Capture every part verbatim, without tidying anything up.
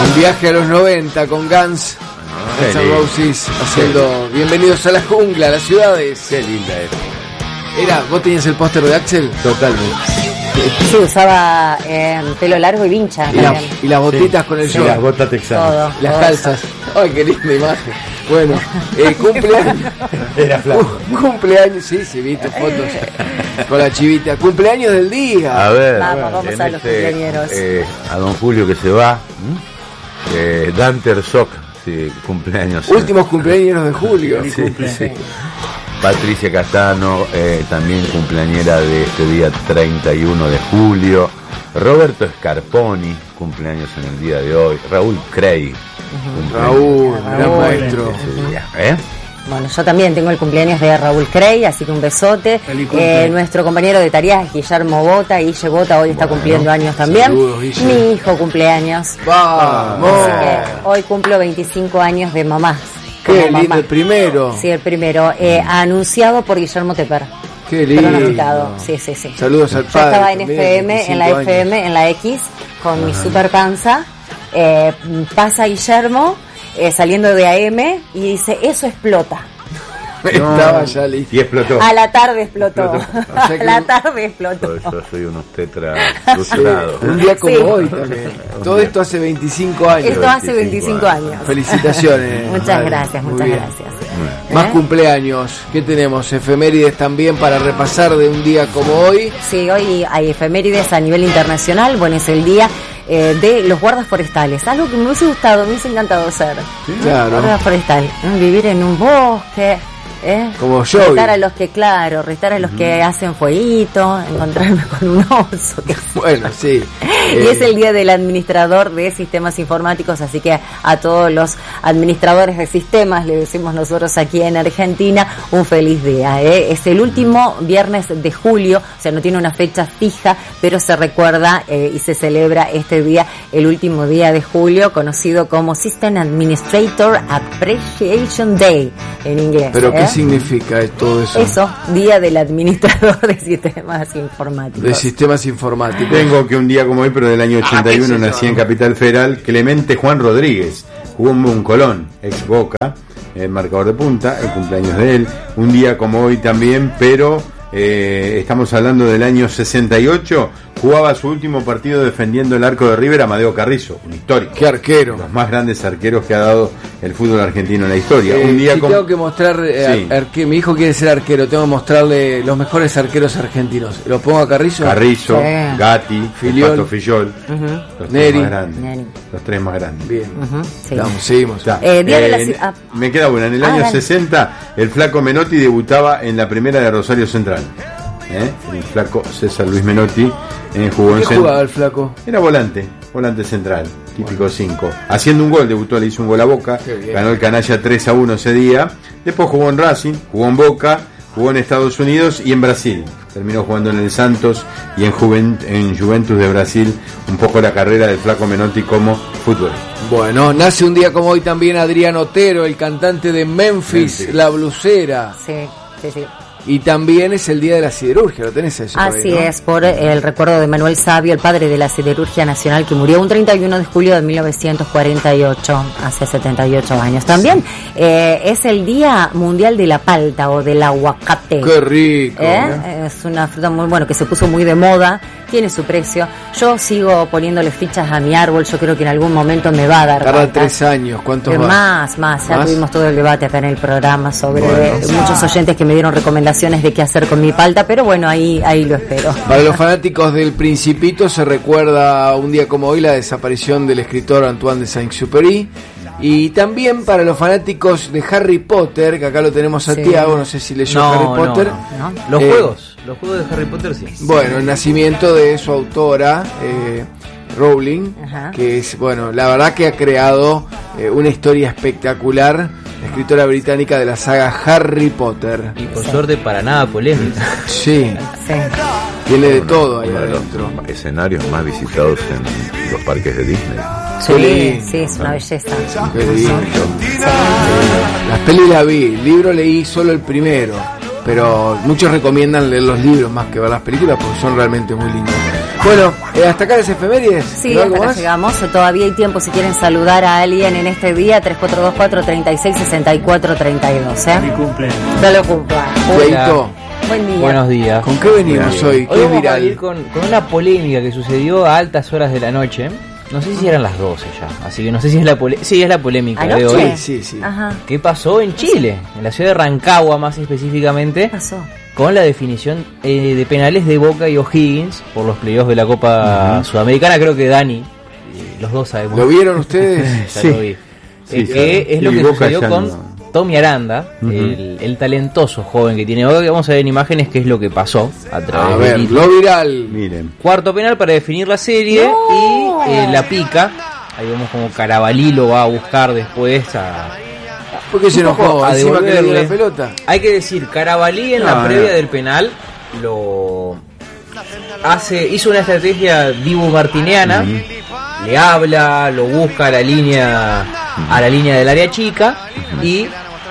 Un viaje a los noventa con Guns, Guns N' Roses, haciendo Bienvenidos a la jungla, a las ciudades. Qué linda era. Era, ¿vos tenías el póster de Axel? Totalmente. Sí, usaba eh, pelo largo y vincha. Y, la, y las botitas sí, con el sí, short. las botas texanas. Todo, las todo calzas. Eso. Ay, qué linda imagen. Bueno, eh, cumpleaños. Era flaco. Cumpleaños, sí, sí, viste fotos con la chivita. Cumpleaños del día. A ver, vamos, bueno, vamos en a los este, cumpleañeros. Eh, a don Julio que se va. Eh, Dante Herzog, sí, cumpleaños. Últimos cumpleaños de Julio. Sí, sí. Patricia Castano, eh, también cumpleañera de este día treinta y uno de julio. Roberto Scarponi, cumpleaños en el día de hoy. Raúl Craig, uh-huh. Raúl, gran maestro. ¿Eh? Bueno, yo también tengo el cumpleaños de Raúl Craig, así que un besote. Eh, nuestro compañero de tareas, Guillermo Bota, Guille Bota, hoy está bueno, cumpliendo años también. Saludos, Guille. Mi hijo cumpleaños. ¡Vamos! Así que hoy cumplo veinticinco años de mamá. ¡Qué lindo! El primero. Sí, el primero. Eh, anunciado por Guillermo Teper. ¡Qué lindo! Pronosticado. Sí, sí, sí. Saludos al Yo padre. Yo estaba en F M, en la años. F M, en la X, con Ajá. mi super panza. Eh, pasa Guillermo eh, saliendo de A M y dice, eso explota. No, estaba ya listo. Y explotó. A la tarde explotó. explotó. O sea a la tarde explotó. Yo soy unos tetra frustrados. Sí, un día como sí. hoy también. Todo esto hace veinticinco años. Esto hace veinticinco años. Felicitaciones. Muchas Madre. gracias, Muy muchas bien. gracias. ¿Eh? Más cumpleaños. ¿Qué tenemos? Efemérides también para repasar de un día como hoy. Sí, hoy hay efemérides a nivel internacional. Bueno, es el día eh, de los guardas forestales. Algo que me hubiese gustado, me hubiese encantado ser. Sí, claro. Guarda forestal. Vivir en un bosque. ¿Eh? Como yo. Restar a los que, claro, restar a los mm. que hacen fueguito, encontrarme con un oso. Que bueno, sí. y eh. es el día del administrador de sistemas informáticos, así que a todos los administradores de sistemas, le decimos nosotros aquí en Argentina, un feliz día. ¿eh? Es el último viernes de julio, o sea, no tiene una fecha fija, pero se recuerda eh, y se celebra este día, el último día de julio, conocido como System Administrator Appreciation Day en inglés. Pero ¿eh? ¿qué significa todo eso? Eso, Día del Administrador de Sistemas Informáticos. De Sistemas Informáticos. Tengo que un día como hoy, pero del año ochenta y uno, ah, nací en Capital Federal, Clemente Juan Rodríguez, jugó en un Colón, ex Boca, el marcador de punta, el cumpleaños de él. Un día como hoy también, pero eh, estamos hablando del año sesenta y ocho, jugaba su último partido defendiendo el arco de River Amadeo Carrizo, un histórico. ¡Qué arquero! Los más grandes arqueros que ha dado el fútbol argentino en la historia. Eh, un día si como... tengo que mostrar, eh, sí. arque... mi hijo quiere ser arquero, tengo que mostrarle los mejores arqueros argentinos. ¿Lo pongo a Carrizo? Carrizo, sí. Gatti, Filiol, Pato Fillol, uh-huh. los Neri. tres más grandes. Neri. Los tres más grandes. Bien. Uh-huh. Sí. Vamos, seguimos. Eh, día eh, de la... en, ah. Me queda una. En el ah, año dale. sesenta, el flaco Menotti debutaba en la primera de Rosario Central. ¿Eh? El flaco César Luis Menotti eh, jugó ¿Qué en jugaba el flaco? Era volante, volante central, típico cinco. Haciendo un gol, debutó, le hizo un gol a Boca, ganó el canalla tres a uno ese día. Después jugó en Racing, jugó en Boca, jugó en Estados Unidos y en Brasil. Terminó jugando en el Santos y en, Juvent- en Juventus de Brasil, un poco la carrera del flaco Menotti como futbolista. Bueno, nace un día como hoy también Adrián Otero, el cantante de Memphis, Memphis. La Blusera. Sí, sí, sí. Y también es el día de la siderurgia, ¿lo tenés eso? Así ahí, ¿no? es, por el recuerdo de Manuel Sabio, el padre de la siderurgia nacional, que murió un treinta y uno de julio de mil novecientos cuarenta y ocho, hace setenta y ocho años. También sí. eh, es el Día Mundial de la Palta o del aguacate. ¡Qué rico! ¿Eh? Es una fruta muy bueno que se puso muy de moda, tiene su precio. Yo sigo poniéndole fichas a mi árbol, yo creo que en algún momento me va a dar Tarda palta. tres años, ¿cuántos eh, más? Más, más, ya ¿Más? tuvimos todo el debate acá en el programa sobre bueno. muchos oyentes que me dieron recomendaciones de qué hacer con mi palta, pero bueno, ahí ahí lo espero. Para los fanáticos del Principito se recuerda un día como hoy la desaparición del escritor Antoine de Saint-Exupéry. Y también para los fanáticos de Harry Potter, que acá lo tenemos a Sí. Tiago, no sé si leyó No, Harry no, Potter. no. Los Eh, juegos, los juegos de Harry Potter sí. Bueno, el nacimiento de su autora, eh, Rowling, Ajá. que es, bueno, la verdad que ha creado eh, una historia espectacular, la escritora británica de la saga Harry Potter. Y por suerte para nada polémica. Sí, Sí. tiene de Uno- todo ahí uno de adentro. los escenarios más visitados en los parques de Disney. Sí, lindo. sí, es una belleza. Qué lindo. Las pelis la vi, el libro leí solo el primero, pero muchos recomiendan leer los libros más que ver las películas porque son realmente muy lindos. Bueno, eh, hasta acá las efemérides. Sí, hasta acá llegamos. Todavía hay tiempo si quieren saludar a alguien en este día. Tres cuatro dos cuatro, treinta y seis, sesenta y cuatro, treinta y dos. ¿eh? Mi cumpleaños. No lo cumpla. Buen día. Buenos días. ¿Con qué venimos hoy? ¿Qué Hoy es vamos viral? a ir con, con una polémica que sucedió a altas horas de la noche. No sé si eran las doce ya, así que no sé si es la polémica. Sí, es la polémica de hoy. Sí, sí, sí. Ajá. ¿Qué pasó en Chile? En la ciudad de Rancagua, más específicamente. ¿Qué pasó? Con la definición eh, de penales de Boca y O'Higgins por los playoffs de la Copa uh-huh. Sudamericana. Creo que Dani, eh, los dos sabemos. ¿Lo vieron ustedes? Ya sí. lo vi. Sí, eh, sí, que sí. es lo Y que Boca sucedió con no. Tommy Aranda, Uh-huh. el, el talentoso joven que tiene Boca. Que vamos a ver en imágenes qué es lo que pasó a través A ver, del lo viral. Miren. cuarto penal para definir la serie. No. Y eh, la pica. Ahí vemos como Carabalí lo va a buscar después a... ¿Por qué se Un poco enojó? a Encima que le dio la devolverle. pelota. Hay que decir, Carabalí en No, la no. previa del penal lo hace, hizo una estrategia dibu martiniana, Uh-huh. le habla, lo busca a la línea a la línea del área chica y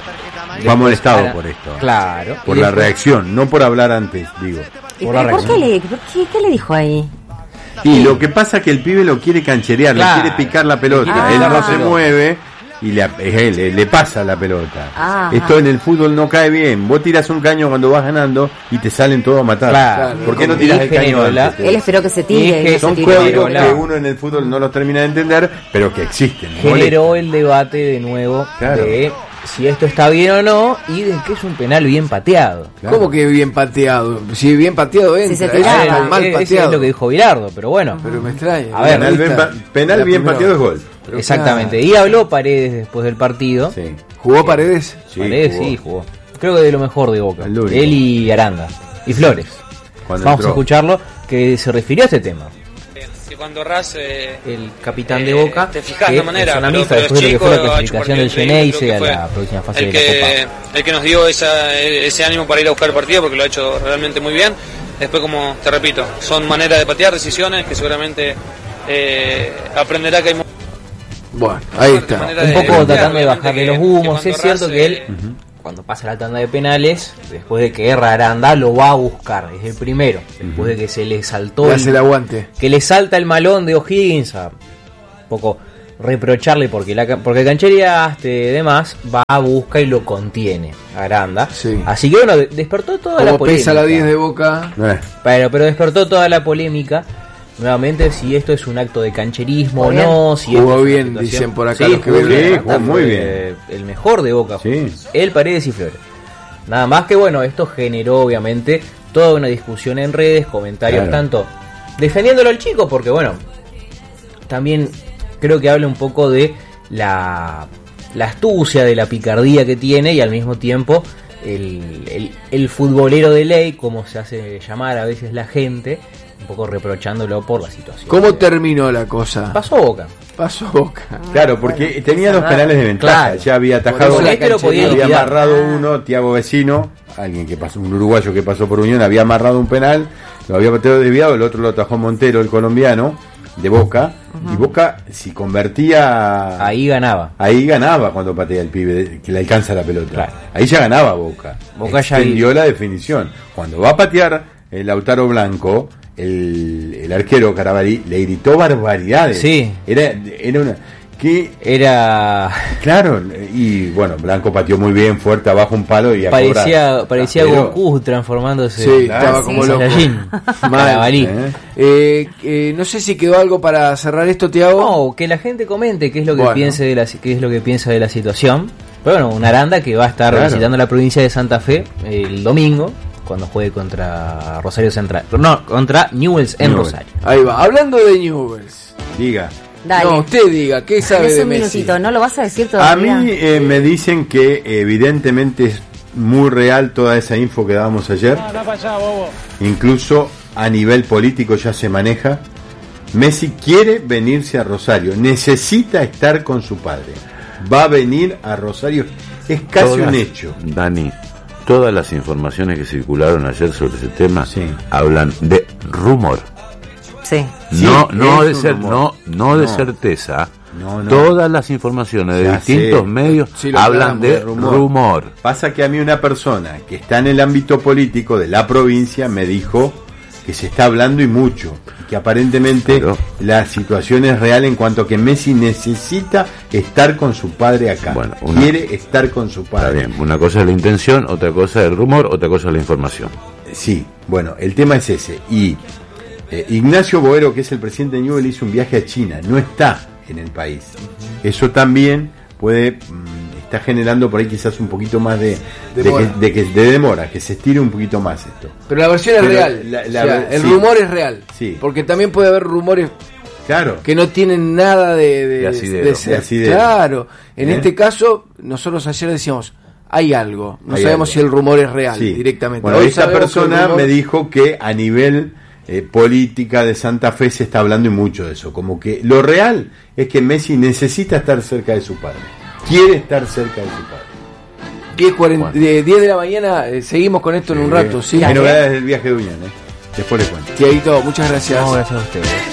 Va molestado Ara- por esto. Claro. Por Y la después- reacción, no por hablar antes, digo. ¿Y Por la por, qué reacción. le, por qué, qué le dijo ahí? Y lo que pasa es que el pibe lo quiere cancherear, Claro. le quiere picar la pelota. quiere Él picar no la se pelota. mueve y le, eh, le, le pasa la pelota. Ajá. Esto en el fútbol no cae bien. Vos tiras un caño cuando vas ganando y te salen todos a matar. Claro. ¿Por qué no Y tiras el caño generó antes? Él esperó que se tire. Y es y que no se Son tiró. códigos generó que la- uno en el fútbol no los termina de entender, pero que existen. generó el debate de nuevo Claro. de si esto está bien o no y de que es un penal bien pateado. Claro. ¿Cómo que bien pateado? Si bien pateado entra. Si se eso tiraba. está mal Eh, ese pateado. es lo que dijo Bilardo, pero bueno. Pero me extraña. A ver, penal bien, pa- penal La bien primera. pateado es gol. Pero Exactamente. claro. Y habló Paredes después del partido. Sí. ¿Jugó Paredes? Sí, Paredes jugó. sí jugó. Creo que de lo mejor de Boca. El único. Él y Aranda. Y Flores. Cuando Vamos entró. a escucharlo, que se refirió a este tema. Que cuando Raz eh, El capitán eh, de Boca, te fijas que de manera en zona pero- mixta, pero después de lo que chico, fue la ha hecho clasificación del partido increíble, Geneise creo a que la fue próxima fase el de que, la Copa. el que nos dio esa, ese ánimo para ir a buscar el partido, porque lo ha hecho realmente muy bien. Después, como te repito, son maneras de patear, decisiones que seguramente eh, aprenderá que hay Bueno, ahí está. manera Un de- poco de- tratando de obviamente bajarle que- los que humos. cuando Es cierto Raz, que él, eh, cuando pasa la tanda de penales, después de que erra Aranda, lo va a buscar. Es el primero. Después de que se le saltó Le el- hace el aguante. que le salta el malón de O'Higgins, a un poco reprocharle porque la porque canchereaste y demás, va a busca y lo contiene a Aranda. Sí. Así que bueno, de- despertó toda la Como polémica. pesa la diez de Boca. Eh, Pero, pero despertó toda la polémica. Nuevamente, si esto es un acto de cancherismo o Muy bien. no. Si Jugó esto es una bien, situación- dicen por acá Sí, los que jugó ven. bien, Sí, Aranda jugó muy fue, bien. eh, El mejor de Boca. Sí. Él, Paredes y Flores. Nada más que bueno, esto generó obviamente toda una discusión en redes, comentarios Claro. tanto defendiéndolo al chico, porque bueno, también creo que habla un poco de la, la astucia, de la picardía que tiene y al mismo tiempo el, el, el futbolero de ley, como se hace llamar a veces la gente, un poco reprochándolo por la situación. ¿Cómo terminó la cosa? Pasó Boca. Pasó Boca. Claro, porque tenía dos penales de ventaja. Claro. Ya había atajado, Por eso la Este lo podía había liquidar. amarrado uno, Tiago Vecino, alguien que pasó, un uruguayo que pasó por Unión, había amarrado un penal, lo había pateado desviado, el otro lo atajó Montero, el colombiano, de Boca, y Boca, si convertía Ahí ganaba. ahí ganaba cuando patea el pibe, que le alcanza la pelota. Claro. Ahí ya ganaba Boca. Boca ya extendió la definición. Cuando va a patear el Lautaro Blanco, el, el arquero Carabalí le gritó barbaridades. Sí. Era, era una... que Era... Claro, y bueno, Blanco pateó muy bien, fuerte, abajo un palo y a Parecía, cobrar. parecía Pero- Goku transformándose Sí, Claro, estaba sí. como en loco. Saiyajin. Mal. Carabalí. ¿Eh? Eh, eh, no sé si quedó algo para cerrar esto, Tiago. No, que la gente comente qué es lo que Bueno. piense de la qué es lo que piensa de la situación. Pero bueno, una Aranda que va a estar Claro. visitando la provincia de Santa Fe el domingo cuando juegue contra Rosario Central. No, contra Newell's en Newell's. Rosario. Ahí va. Hablando de Newell's. Diga. Dale. No, usted diga, ¿qué sabe Es de un Messi? minutito, ¿no lo vas a decir A todavía? mí eh, me dicen que evidentemente es muy real toda esa info que dábamos ayer. Incluso a nivel político ya se maneja. Messi quiere venirse a Rosario, necesita estar con su padre. Va a venir a Rosario, es casi Todas- un hecho. Dani, todas las informaciones que circularon ayer sobre ese tema Sí. hablan de rumor. Sí. Sí, no no es de un cer- rumor. no no de No. certeza. No, no. Todas las informaciones de Ya distintos sé. medios Sí, lo hablan hablamos de de rumor. rumor. Pasa que a mí una persona que está en el ámbito político de la provincia me dijo que se está hablando y mucho, que aparentemente Pero, la situación es real en cuanto a que Messi necesita estar con su padre acá, Bueno, una- quiere estar con su está padre. bien, una cosa es la intención, otra cosa es el rumor, otra cosa es la información. Sí, bueno, el tema es ese. Y eh, Ignacio Boero, que es el presidente de Newell, hizo un viaje a China, no está en el país. Eso también puede, mm, está generando por ahí quizás un poquito más de, de, Demora. que, de, que, de demora, que se estire un poquito más esto. Pero la versión es Pero real. la- la- O sea, el sí. rumor es real. Sí. Porque también puede haber rumores Claro, que no tienen nada de, de, De asidero, de ser. de asidero. Claro. En ¿Eh? este caso, nosotros ayer decíamos, hay algo. No Hay sabemos algo. si el rumor es real sí. directamente. Bueno, Hoy esta sabemos que el persona rumor- me dijo que a nivel eh, política de Santa Fe se está hablando y mucho de eso. Como que lo real es que Messi necesita estar cerca de su padre. Quiere estar cerca de su padre. diez, cuarenta, de diez de la mañana, eh, seguimos con esto en un rato, ¿sí? Hay novedades del viaje de Unión, ¿eh? Después les cuento. Tiaguito, muchas gracias. No, gracias a ustedes.